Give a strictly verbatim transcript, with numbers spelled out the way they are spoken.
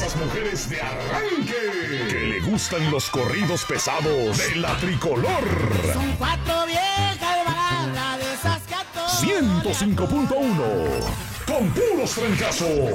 esas mujeres de arranque que le gustan los corridos pesados de la tricolor. Son cuatro viejas baladas de esas que a todos ciento cinco punto uno con puros trancazos.